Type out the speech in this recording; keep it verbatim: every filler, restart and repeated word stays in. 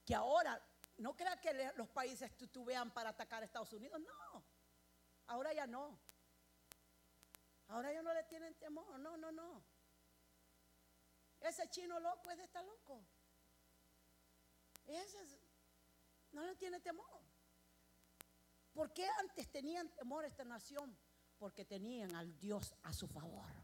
que ahora, no crea que le- los países titubean para atacar a Estados Unidos, no, ahora ya no, ahora ya no le tienen temor, no, no, no. Ese chino loco es de estar loco, ese es- no le tiene temor. ¿Por qué antes tenían temor esta nación? Porque tenían al Dios a su favor.